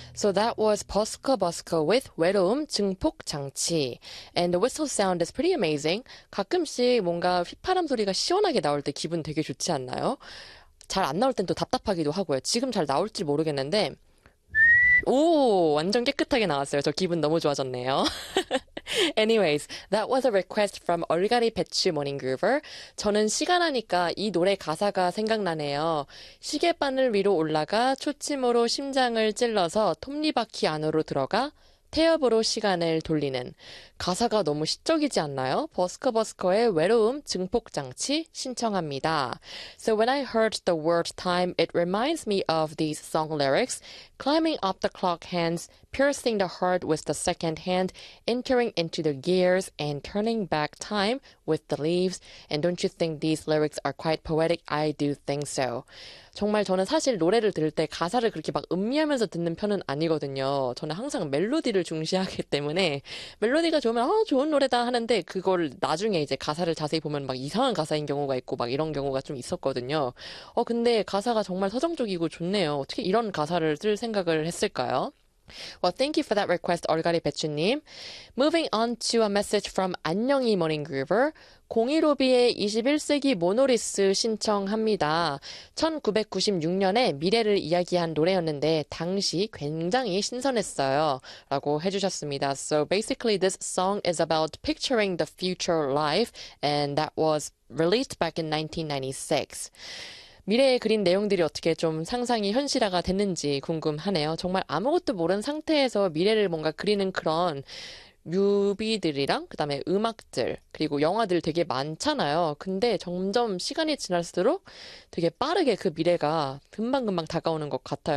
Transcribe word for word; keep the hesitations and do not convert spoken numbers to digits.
So that was 버스커 버스커 with 외로움 증폭 장치. And the whistle sound is pretty amazing. 가끔씩 뭔가 휘파람 소리가 시원하게 나올 때 기분 되게 좋지 않나요? 잘 안 나올 땐 또 답답하기도 하고요. 지금 잘 나올지 모르겠는데 오, 완전 깨끗하게 나왔어요. 저 기분 너무 좋아졌네요. Anyways, that was a request from 얼갈이 배추 모닝그루버. 저는 시간하니까 이 노래 가사가 생각나네요. 시계바늘 위로 올라가 초침으로 심장을 찔러서 톱니바퀴 안으로 들어가 태엽으로 시간을 돌리는. 가사가 너무 시적이지 않나요? 버스커버스커의 외로움 증폭장치 신청합니다. So when I heard the word time, it reminds me of these song lyrics. Climbing up the clock hands, piercing the heart with the second hand, entering into the gears and turning back time with the leaves. And don't you think these lyrics are quite poetic? I do think so. 정말 저는 사실 노래를 들을 때 가사를 그렇게 막 음미하면서 듣는 편은 아니거든요. 저는 항상 멜로디를 중시하기 때문에 멜로디가 좋으면 아 좋은 노래다 하는데 그걸 나중에 이제 가사를 자세히 보면 막 이상한 가사인 경우가 있고 막 이런 경우가 좀 있었거든요. 어 근데 가사가 정말 서정적이고 좋네요. 어떻게 이런 가사를 쓸 생각을 했을까요? Well, thank you for that request, 얼갈이 배추님. Moving on to a message from 안녕히 모닝그루버. 공일오비의 이십일 세기 모노리스 신청합니다. 천구백구십육 년에 미래를 이야기한 노래였는데 당시 굉장히 신선했어요. 라고 해주셨습니다. So basically this song is about picturing the future life and that was released back in nineteen ninety-six. 미래에 그린 내용들이 어떻게 좀 상상이 현실화가 됐는지 궁금하네요. 정말 아무것도 모르는 상태에서 미래를 뭔가 그리는 그런 뮤비들이랑 그다음에 음악들 그리고 영화들 되게 많잖아요. 근데 점점 시간이 지날수록 되게 빠르게 그 미래가 금방금방 다가오는 것 같아요.